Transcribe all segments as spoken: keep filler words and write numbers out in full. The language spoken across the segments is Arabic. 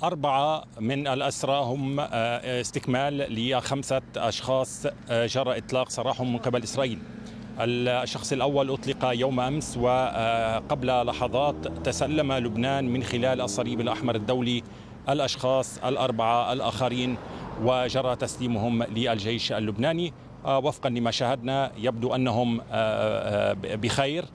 أربعة من الأسرى هم استكمال لخمسة أشخاص جرى إطلاق سراحهم من قبل إسرائيل. الشخص الأول أطلق يوم أمس، وقبل لحظات تسلم لبنان من خلال الصليب الأحمر الدولي الأشخاص الأربعة الآخرين، وجرى تسليمهم للجيش اللبناني. وفقا لما شاهدنا يبدو أنهم بخير،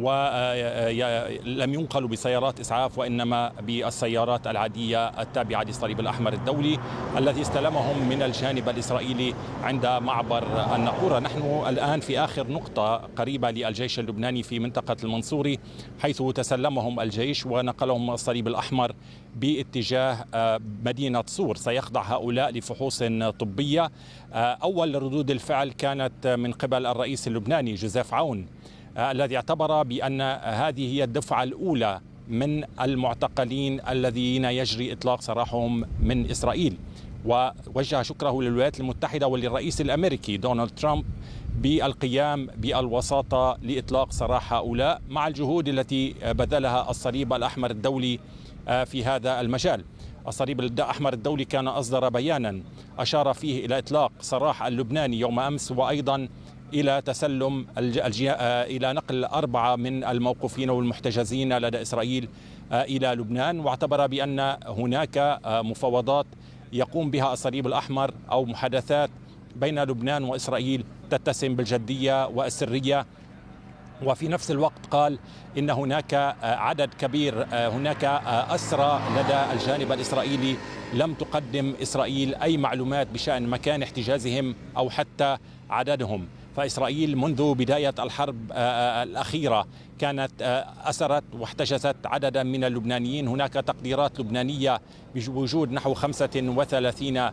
ولم ينقلوا بسيارات إسعاف وإنما بالسيارات العادية التابعة للصليب الأحمر الدولي الذي استلمهم من الجانب الإسرائيلي عند معبر الناقورة. نحن الآن في آخر نقطة قريبة للجيش اللبناني في منطقة المنصوري، حيث تسلمهم الجيش ونقلهم الصليب الأحمر باتجاه مدينة صور. سيخضع هؤلاء لفحوص طبية. أول ردود الفعل كانت من قبل الرئيس اللبناني جوزيف عون، الذي اعتبر بأن هذه هي الدفعة الأولى من المعتقلين الذين يجري إطلاق سراحهم من إسرائيل، ووجه شكره للولايات المتحدة وللرئيس الأمريكي دونالد ترامب بالقيام بالوساطة لإطلاق سراح هؤلاء مع الجهود التي بذلها الصليب الأحمر الدولي في هذا المجال. الصليب الأحمر الدولي كان أصدر بيانا أشار فيه إلى إطلاق سراح اللبناني يوم أمس، وأيضا إلى تسلم إلى نقل أربعة من الموقوفين والمحتجزين لدى إسرائيل إلى لبنان، واعتبر بأن هناك مفاوضات يقوم بها الصليب الأحمر أو محادثات بين لبنان وإسرائيل تتسم بالجدية والسرية. وفي نفس الوقت قال إن هناك عدد كبير، هناك أسرى لدى الجانب الإسرائيلي لم تقدم إسرائيل أي معلومات بشأن مكان احتجازهم أو حتى عددهم. فإسرائيل منذ بداية الحرب الأخيرة كانت أسرت واحتجزت عددا من اللبنانيين. هناك تقديرات لبنانية بوجود نحو خمسة وثلاثين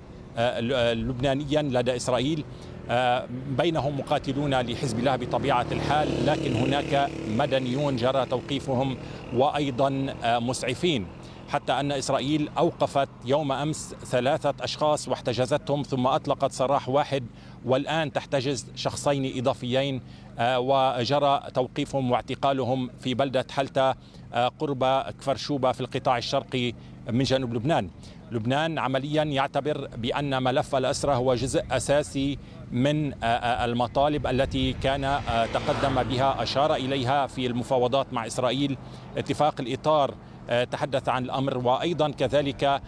لبنانيا لدى إسرائيل، بينهم مقاتلون لحزب الله بطبيعة الحال، لكن هناك مدنيون جرى توقيفهم وأيضا مسعفين، حتى أن إسرائيل أوقفت يوم أمس ثلاثة أشخاص واحتجزتهم ثم أطلقت سراح واحد، والآن تحتجز شخصين إضافيين وجرى توقيفهم واعتقالهم في بلدة حلتة قرب كفر شوبة في القطاع الشرقي من جنوب لبنان. لبنان عمليا يعتبر بأن ملف الأسرى هو جزء أساسي من المطالب التي كان تقدم بها، أشار إليها في المفاوضات مع إسرائيل. اتفاق الإطار تحدث عن الأمر، وأيضا كذلك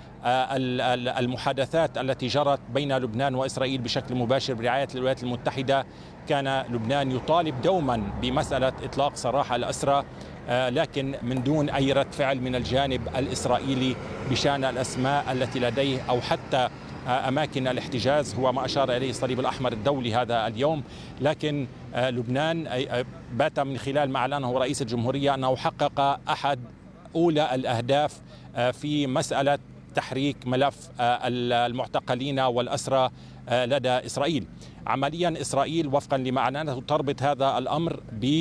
المحادثات التي جرت بين لبنان وإسرائيل بشكل مباشر برعاية الولايات المتحدة. كان لبنان يطالب دوما بمسألة إطلاق سراح الأسرى، لكن من دون أي رد فعل من الجانب الإسرائيلي بشأن الأسماء التي لديه أو حتى أماكن الاحتجاز، هو ما أشار إليه الصليب الأحمر الدولي هذا اليوم. لكن لبنان بات من خلال ما أعلنه رئيس الجمهورية أنه حقق أحد أولى الأهداف في مسألة تحريك ملف المعتقلين والأسرى لدى إسرائيل. عمليا إسرائيل وفقا لما أعلنته تربط هذا الأمر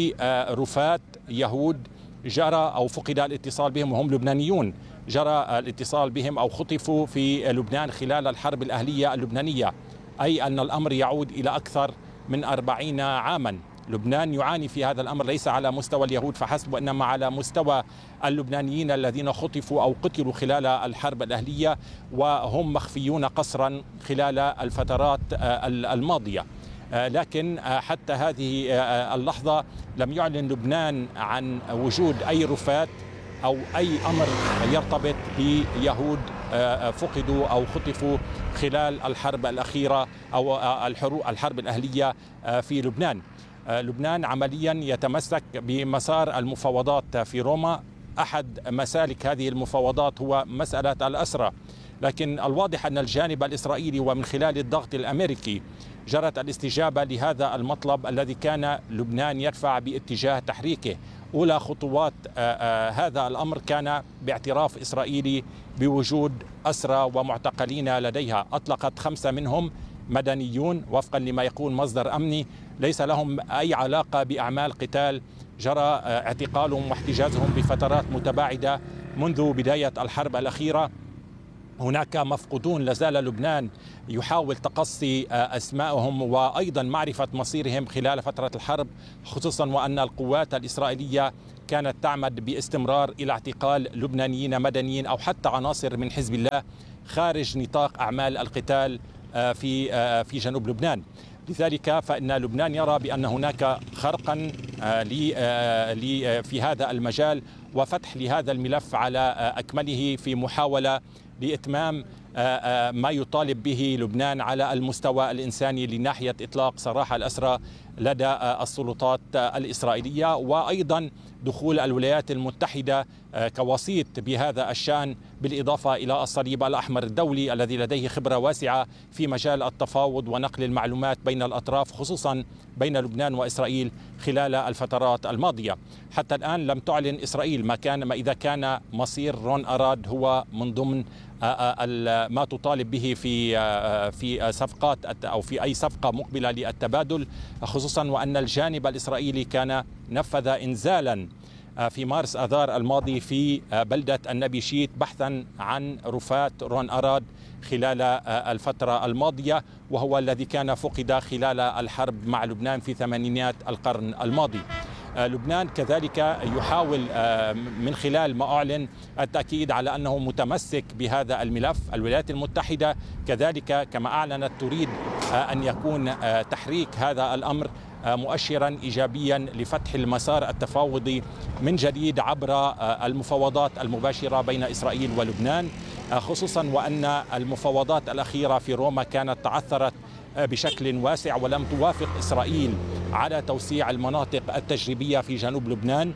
برفاة يهود جرى أو فقد الاتصال بهم وهم لبنانيون، جرى الاتصال بهم أو خطفوا في لبنان خلال الحرب الأهلية اللبنانية، أي أن الأمر يعود إلى أكثر من أربعين عاما. لبنان يعاني في هذا الأمر ليس على مستوى اليهود فحسب، وإنما على مستوى اللبنانيين الذين خطفوا أو قتلوا خلال الحرب الأهلية، وهم مخفيون قسرا خلال الفترات الماضية. لكن حتى هذه اللحظة لم يعلن لبنان عن وجود أي رفات أو أي أمر يرتبط بيهود فقدوا أو خطفوا خلال الحرب الأخيرة أو الحرب الأهلية في لبنان. لبنان عمليا يتمسك بمسار المفاوضات في روما. أحد مسالك هذه المفاوضات هو مسألة الأسرى، لكن الواضح أن الجانب الإسرائيلي ومن خلال الضغط الأمريكي جرت الاستجابة لهذا المطلب الذي كان لبنان يدفع باتجاه تحريكه. أولى خطوات هذا الأمر كان باعتراف إسرائيلي بوجود أسرى ومعتقلين لديها. أطلقت خمسة منهم مدنيون وفقا لما يقول مصدر أمني، ليس لهم أي علاقة بأعمال قتال، جرى اعتقالهم واحتجازهم بفترات متباعدة منذ بداية الحرب الأخيرة. هناك مفقودون لازال لبنان يحاول تقصي أسمائهم وأيضا معرفة مصيرهم خلال فترة الحرب، خصوصا وأن القوات الإسرائيلية كانت تعمد باستمرار إلى اعتقال لبنانيين مدنيين أو حتى عناصر من حزب الله خارج نطاق أعمال القتال في في جنوب لبنان. لذلك فإن لبنان يرى بأن هناك خرقا في هذا المجال وفتح لهذا الملف على أكمله في محاولة لإتمام ما يطالب به لبنان على المستوى الإنساني لناحية إطلاق سراح الأسرى لدى السلطات الإسرائيلية، وأيضا دخول الولايات المتحدة كوسيط بهذا الشأن، بالإضافة إلى الصليب الأحمر الدولي الذي لديه خبرة واسعة في مجال التفاوض ونقل المعلومات بين الأطراف، خصوصا بين لبنان وإسرائيل خلال الفترات الماضية. حتى الآن لم تعلن إسرائيل ما كان ما إذا كان مصير رون أراد هو من ضمن ما تطالب به في في صفقات أو في أي صفقة مقبلة للتبادل، خصوصا وأن الجانب الإسرائيلي كان نفذ إنزالا في مارس آذار الماضي في بلدة النبي شيت بحثا عن رفات رون أراد خلال الفترة الماضية، وهو الذي كان فقد خلال الحرب مع لبنان في ثمانينات القرن الماضي. لبنان كذلك يحاول من خلال ما أعلن التأكيد على أنه متمسك بهذا الملف. الولايات المتحدة كذلك كما أعلنت تريد أن يكون تحريك هذا الأمر مؤشرا إيجابيا لفتح المسار التفاوضي من جديد عبر المفاوضات المباشرة بين إسرائيل ولبنان، خصوصا وأن المفاوضات الأخيرة في روما كانت تعثرت بشكل واسع ولم توافق إسرائيل على توسيع المناطق التجريبية في جنوب لبنان،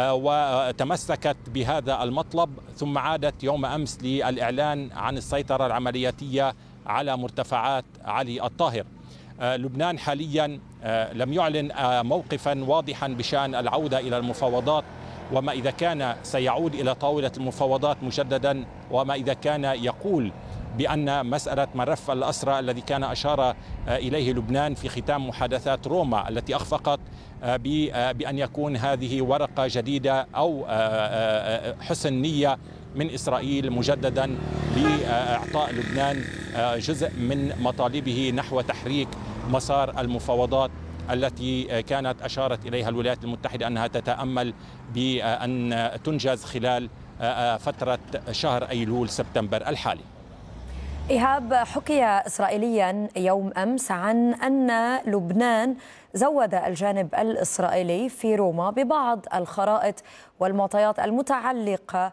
وتمسكت بهذا المطلب ثم عادت يوم أمس للإعلان عن السيطرة العملياتية على مرتفعات علي الطاهر. لبنان حاليا لم يعلن موقفا واضحا بشأن العودة إلى المفاوضات، وما إذا كان سيعود إلى طاولة المفاوضات مجددا، وما إذا كان يقول بأن مسألة ملف الأسرى الذي كان أشار إليه لبنان في ختام محادثات روما التي أخفقت بأن يكون هذه ورقة جديدة أو حسن نية من إسرائيل مجددا لإعطاء لبنان جزء من مطالبه نحو تحريك مسار المفاوضات التي كانت أشارت إليها الولايات المتحدة أنها تتأمل بأن تنجز خلال فترة شهر أيلول سبتمبر الحالي. إيهاب، حكي إسرائيليا يوم أمس عن أن لبنان زود الجانب الإسرائيلي في روما ببعض الخرائط والمعطيات المتعلقة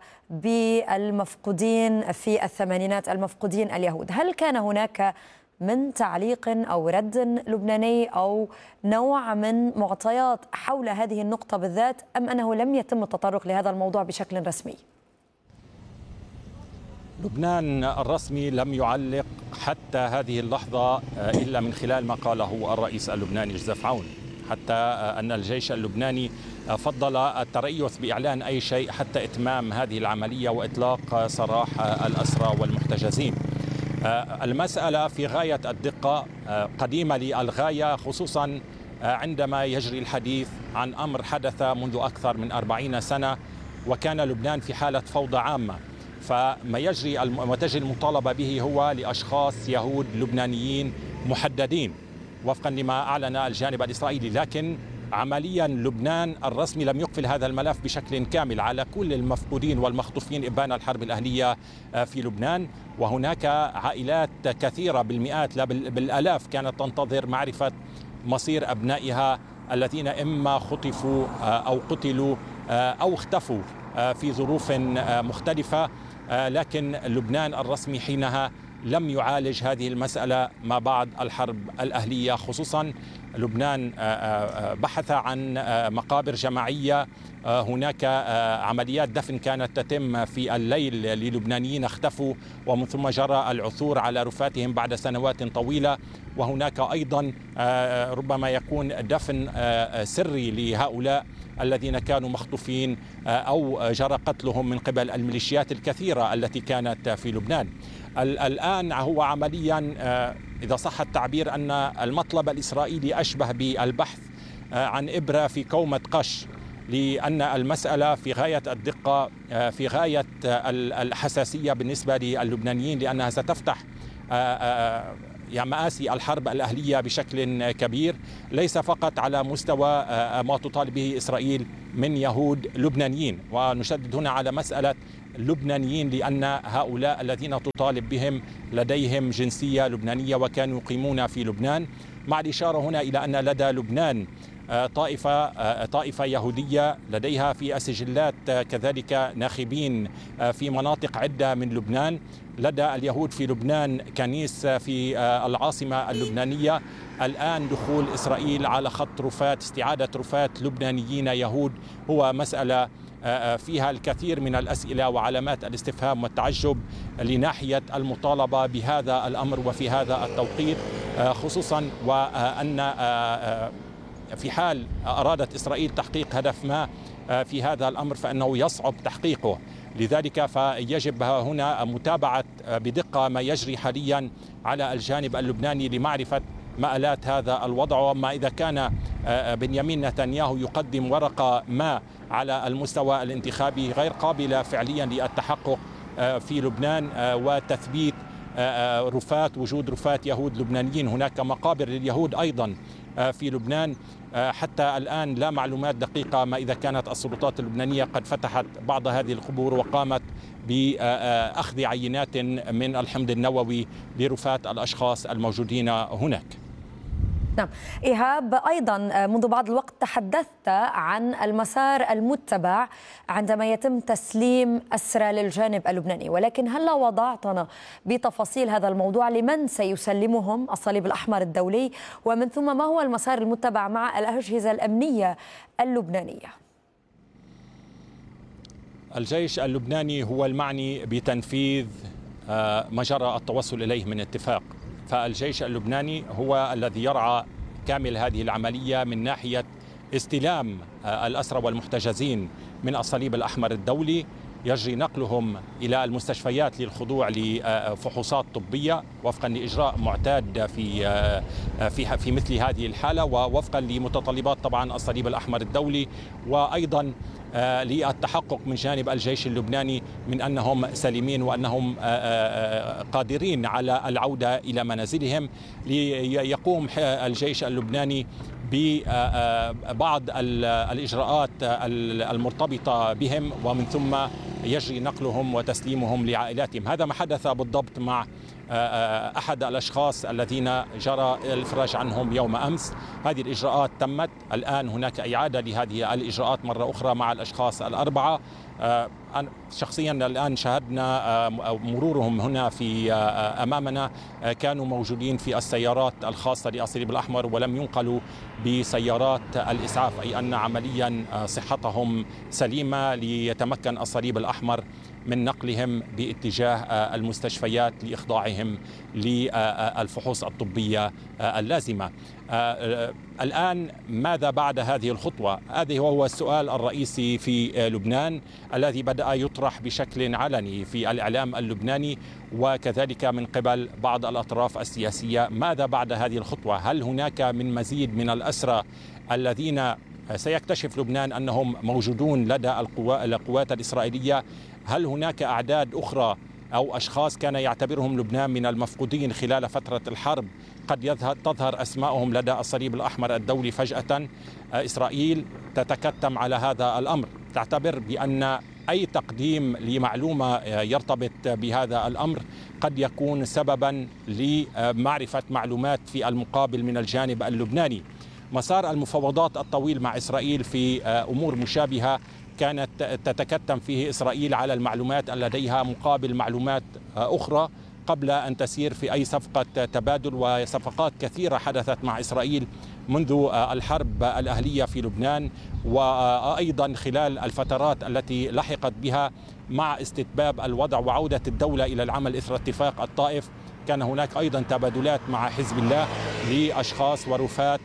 بالمفقودين في الثمانينات، المفقودين اليهود. هل كان هناك من تعليق أو رد لبناني أو نوع من معطيات حول هذه النقطة بالذات، أم أنه لم يتم التطرق لهذا الموضوع بشكل رسمي؟ لبنان الرسمي لم يعلق حتى هذه اللحظة إلا من خلال ما قاله الرئيس اللبناني جوزيف عون، حتى أن الجيش اللبناني فضل التريث بإعلان أي شيء حتى إتمام هذه العملية وإطلاق سراح الأسرى والمحتجزين. المسألة في غاية الدقة، قديمة للغاية، خصوصا عندما يجري الحديث عن أمر حدث منذ أكثر من أربعين سنة وكان لبنان في حالة فوضى عامة. فما يجري وتجري المطالبة به هو لأشخاص يهود لبنانيين محددين وفقا لما أعلن الجانب الإسرائيلي، لكن عمليا لبنان الرسمي لم يقفل هذا الملف بشكل كامل على كل المفقودين والمخطوفين إبان الحرب الأهلية في لبنان. وهناك عائلات كثيرة بالمئات لا بالآلاف كانت تنتظر معرفة مصير أبنائها الذين إما خطفوا أو قتلوا أو اختفوا في ظروف مختلفة، لكن لبنان الرسمي حينها لم يعالج هذه المسألة ما بعد الحرب الأهلية. خصوصا لبنان بحث عن مقابر جماعية، هناك عمليات دفن كانت تتم في الليل للبنانيين اختفوا ومن ثم جرى العثور على رفاتهم بعد سنوات طويلة، وهناك أيضا ربما يكون دفن سري لهؤلاء الذين كانوا مخطوفين أو جرى قتلهم من قبل الميليشيات الكثيرة التي كانت في لبنان. الآن هو عمليا إذا صح التعبير أن المطلب الإسرائيلي أشبه بالبحث عن إبرة في كومة قش، لأن المسألة في غاية الدقة، في غاية الحساسية بالنسبة للبنانيين، لأنها ستفتح يعني مآسي الحرب الأهلية بشكل كبير، ليس فقط على مستوى ما تطالب به إسرائيل من يهود لبنانيين. ونشدد هنا على مسألة لبنانيين، لأن هؤلاء الذين تطالب بهم لديهم جنسية لبنانية وكانوا يقيمون في لبنان، مع الإشارة هنا إلى أن لدى لبنان طائفة طائفة يهودية لديها في السجلات كذلك ناخبين في مناطق عدة من لبنان. لدى اليهود في لبنان كنيس في العاصمة اللبنانية. الآن دخول إسرائيل على خط رفات، استعادة رفات لبنانيين يهود، هو مسألة فيها الكثير من الأسئلة وعلامات الاستفهام والتعجب لناحية المطالبة بهذا الأمر وفي هذا التوقيت، خصوصا وأن في حال أرادت إسرائيل تحقيق هدف ما في هذا الأمر فإنه يصعب تحقيقه. لذلك فيجب هنا متابعة بدقة ما يجري حاليا على الجانب اللبناني لمعرفة مآلات هذا الوضع، وما إذا كان بنيامين نتنياهو يقدم ورقة ما على المستوى الانتخابي غير قابلة فعليا للتحقق في لبنان وتثبيت رفات وجود رفات يهود لبنانيين. هناك مقابر لليهود أيضا في لبنان، حتى الآن لا معلومات دقيقة ما إذا كانت السلطات اللبنانية قد فتحت بعض هذه القبور وقامت بأخذ عينات من الحمض النووي لرفات الأشخاص الموجودين هناك. نعم إيهاب، أيضا منذ بعض الوقت تحدثت عن المسار المتبع عندما يتم تسليم أسرى للجانب اللبناني، ولكن هل وضعتنا بتفاصيل هذا الموضوع؟ لمن سيسلمهم الصليب الأحمر الدولي؟ ومن ثم ما هو المسار المتبع مع الأجهزة الأمنية اللبنانية؟ الجيش اللبناني هو المعني بتنفيذ ما جرى التوصل إليه من اتفاق، فالجيش اللبناني هو الذي يرعى كامل هذه العملية من ناحية استلام الأسرى والمحتجزين من الصليب الأحمر الدولي، يجري نقلهم إلى المستشفيات للخضوع لفحوصات طبية وفقا لإجراء معتاد في في في مثل هذه الحالة، ووفقا لمتطلبات طبعا الصليب الأحمر الدولي، وأيضا للتحقق من جانب الجيش اللبناني من أنهم سليمين وأنهم قادرين على العودة إلى منازلهم. ليقوم الجيش اللبناني ببعض الإجراءات المرتبطة بهم ومن ثم يجري نقلهم وتسليمهم لعائلاتهم. هذا ما حدث بالضبط مع أحد الأشخاص الذين جرى الإفراج عنهم يوم أمس. هذه الإجراءات تمت، الآن هناك إعادة لهذه الإجراءات مرة أخرى مع الأشخاص الأربعة. أنا شخصيا الآن شاهدنا مرورهم هنا في أمامنا، كانوا موجودين في السيارات الخاصة للصليب الأحمر ولم ينقلوا بسيارات الإسعاف، أي أن عمليا صحتهم سليمة ليتمكن الصليب الأحمر من نقلهم باتجاه المستشفيات لإخضاعهم للفحوص الطبية اللازمة. الآن ماذا بعد هذه الخطوة؟ هذا هو السؤال الرئيسي في لبنان الذي بدأ يطرح بشكل علني في الإعلام اللبناني وكذلك من قبل بعض الأطراف السياسية. ماذا بعد هذه الخطوة؟ هل هناك من مزيد من الأسرى الذين سيكتشف لبنان أنهم موجودون لدى القوات الإسرائيلية؟ هل هناك أعداد أخرى أو أشخاص كان يعتبرهم لبنان من المفقودين خلال فترة الحرب قد تظهر أسماءهم لدى الصليب الأحمر الدولي فجأة؟ إسرائيل تتكتم على هذا الأمر، تعتبر بأن أي تقديم لمعلومة يرتبط بهذا الأمر قد يكون سببا لمعرفة معلومات في المقابل من الجانب اللبناني. مسار المفاوضات الطويل مع إسرائيل في أمور مشابهة كانت تتكتم فيه إسرائيل على المعلومات لديها مقابل معلومات أخرى قبل أن تسير في أي صفقة تبادل، وصفقات كثيرة حدثت مع إسرائيل منذ الحرب الأهلية في لبنان وأيضا خلال الفترات التي لحقت بها مع استتباب الوضع وعودة الدولة إلى العمل إثر اتفاق الطائف. كان هناك أيضا تبادلات مع حزب الله لأشخاص ورفات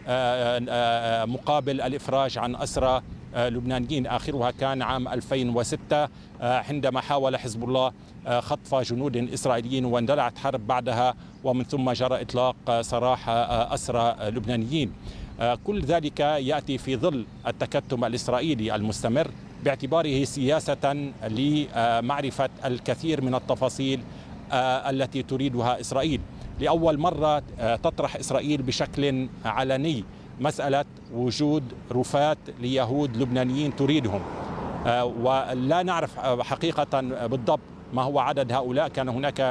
مقابل الإفراج عن أسرى لبنانيين، آخرها كان عام ألفين وستة عندما حاول حزب الله خطف جنود إسرائيليين واندلعت حرب بعدها ومن ثم جرى إطلاق سراح أسرى لبنانيين. كل ذلك يأتي في ظل التكتم الإسرائيلي المستمر باعتباره سياسة لمعرفة الكثير من التفاصيل التي تريدها إسرائيل. لأول مرة تطرح إسرائيل بشكل علني مسألة وجود رفات ليهود لبنانيين تريدهم، ولا نعرف حقيقة بالضبط ما هو عدد هؤلاء. كان هناك